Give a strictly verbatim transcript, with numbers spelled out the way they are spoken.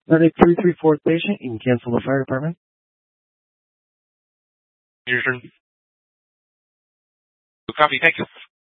Medic three three four station in cancel the fire department. Your turn. Copy. Thank you.